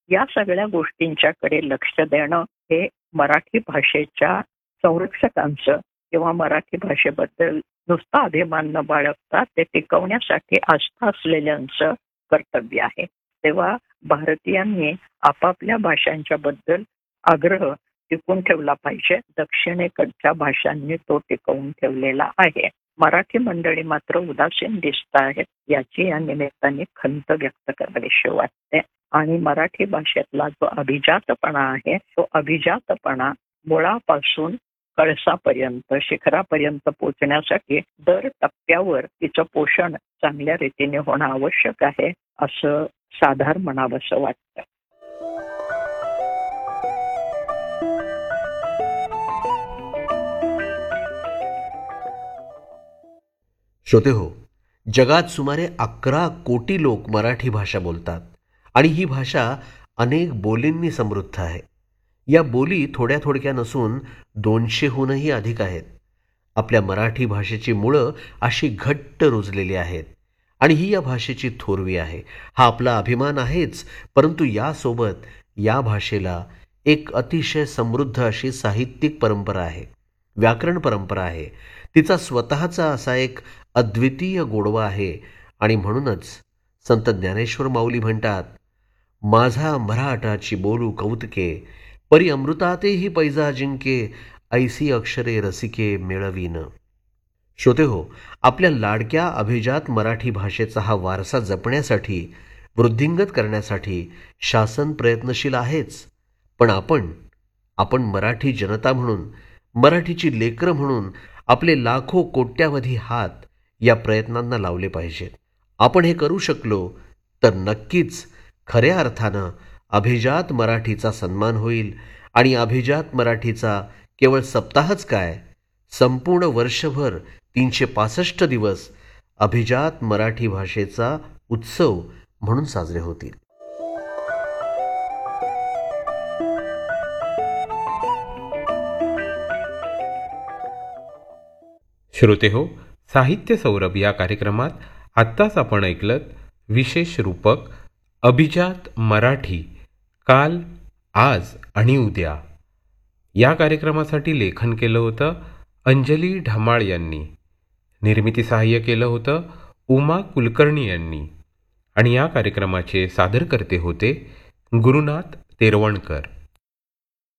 या सगळ्या गोष्टींच्याकडे लक्ष देणं हे मराठी भाषेच्या संरक्षकांचं किंवा मराठी भाषेबद्दल नुसता अभिमान न बाळगता ते टिकवण्यासाठी आस्था असलेल्यांचं कर्तव्य आहे. तेव्हा भारतीयांनी आपापल्या भाषांच्या बद्दल आग्रह टिकवून ठेवला पाहिजे. दक्षिणेकडच्या भाषांनी तो टिकवून ठेवलेला आहे. मराठी मंडळी मात्र उदासीन दिसत आहेत याची या निमित्ताने खंत व्यक्त करावीशी वाटते. आणि मराठी भाषेतला जो अभिजातपणा आहे तो अभिजातपणा मुळापासून कळसापर्यंत शिखरापर्यंत पोहोचण्यासाठी दर टप्प्यावर तिचं पोषण चांगल्या रीतीने होणं आवश्यक आहे असं साधारण म्हणावंसं वाटतं. श्रोते हो, जगात सुमारे 11 कोटी लोक मराठी भाषा बोलतात आणि ही भाषा अनेक बोलींनी समृद्ध आहे. या बोली थोड्या थोडक्या नसून 200हूनही अधिक आहेत. आपल्या मराठी भाषेची मुळं अशी घट्ट रुजलेली आहेत आणि ही या भाषेची थोरवी आहे. हा आपला अभिमान आहेच, परंतु यासोबत या भाषेला एक अतिशय समृद्ध अशी साहित्यिक परंपरा आहे, व्याकरण परंपरा आहे. तिचा स्वतःचा असा एक अद्वितीय गोडवा आहे आणि म्हणूनच संत ज्ञानेश्वर माऊली म्हणतात, माझा मराठाची बोलू कौतुके, परी अमृतातेही पैजा जिंके, ऐसी अक्षरे रसिके मिळवीन. श्रोते हो, आपल्या लाडक्या अभिजात मराठी भाषेचा हा वारसा जपण्यासाठी, वृद्धिंगत करण्यासाठी शासन प्रयत्नशील आहेच. पण आपण मराठी जनता म्हणून, मराठीची लेकरं म्हणून आपले लाखो कोट्यावधी हात या प्रयत्नांना लावले पाहिजेत. आपण हे करू शकलो तर नक्कीच खऱ्या अर्थानं अभिजात मराठीचा सन्मान होईल आणि अभिजात मराठीचा केवळ सप्ताहच काय, संपूर्ण वर्षभर 365 दिवस अभिजात मराठी भाषेचा उत्सव म्हणून साजरे होतील. श्रोते हो, साहित्य सौरभ या कार्यक्रमात आत्ताच आपण ऐकलत विशेष रूपक अभिजात मराठी काल, आज आणि उद्या. या कार्यक्रमासाठी लेखन केलं होतं अंजली ढमाळ यांनी, निर्मिती सहाय्य केलं होतं उमा कुलकर्णी यांनी आणि या कार्यक्रमाचे सादरकर्ते होते गुरुनाथ तेरवणकर.